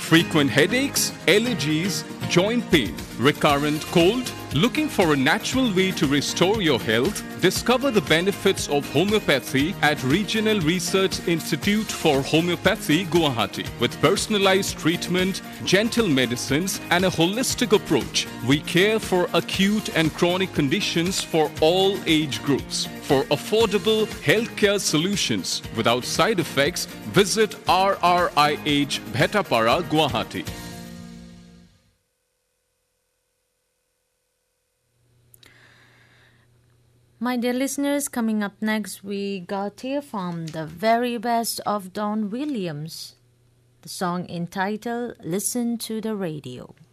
Frequent headaches, allergies, joint pain, recurrent cold? Looking for a natural way to restore your health? Discover the benefits of homeopathy at Regional Research Institute for Homeopathy, Guwahati. With personalized treatment, gentle medicines, and a holistic approach, we care for acute and chronic conditions for all age groups. For affordable healthcare solutions without side effects, visit RRIH Bhetapara, Guwahati. My dear listeners, coming up next, we got here from the very best of Don Williams, the song entitled Listen to the Radio.